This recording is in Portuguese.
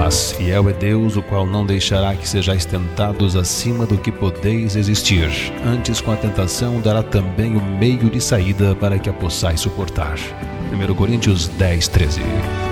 Mas fiel é Deus, o qual não deixará que sejais tentados acima do que podeis resistir. Antes, com a tentação, dará também o meio de saída para que a possais suportar. 1 Coríntios 10:13.